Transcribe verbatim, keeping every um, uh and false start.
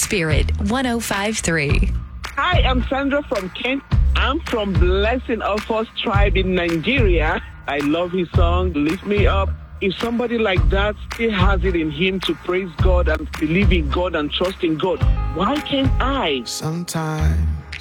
Spirit one oh five point three. Hi, I'm Sandra from Kent. I'm from Blessing of Us tribe in Nigeria. I love his song, Lift Me Up. If somebody like that still has it in him to praise God and believe in God and trust in God, why can't I? Sometimes